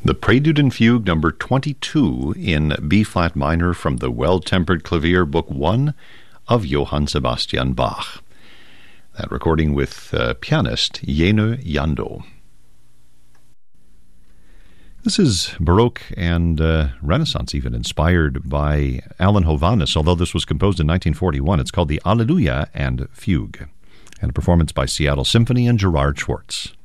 The Prelude and Fugue number 22 in B-flat minor from the Well-Tempered Clavier, Book 1 of Johann Sebastian Bach. That recording with pianist Jenö Jandå. This is Baroque and Renaissance even inspired by Alan Hovhaness, although this was composed in 1941. It's called the Alleluia and Fugue, and a performance by Seattle Symphony and Gerard Schwartz.